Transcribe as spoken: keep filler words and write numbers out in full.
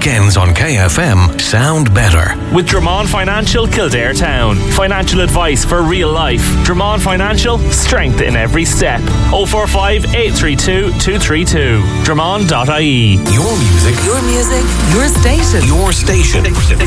weekends on K F M sound better. With Drummond Financial Kildare Town. Financial advice for real life. Drummond Financial, strength in every step. oh four five, eight three two, two three two. Drummond dot I E. Your music. Your music. Your station. Your station.